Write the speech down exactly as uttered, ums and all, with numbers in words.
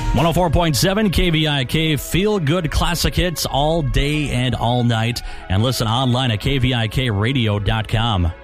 one oh four point seven K V I K, feel good classic hits all day and all night. And listen online at K V I K radio dot com.